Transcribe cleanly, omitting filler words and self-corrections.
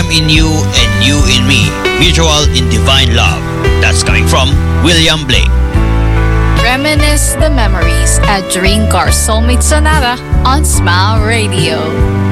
am in you and you in me, mutual in divine love. That's coming from William Blake. Reminisce the memories at Dream Car Soulmate Sonata on Smile Radio.